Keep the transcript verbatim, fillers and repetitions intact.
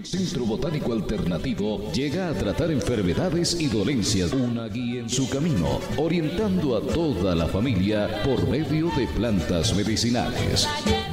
Centro Botánico Alternativo llega a tratar enfermedades y dolencias. Una guía en su camino, orientando a toda la familia por medio de plantas medicinales.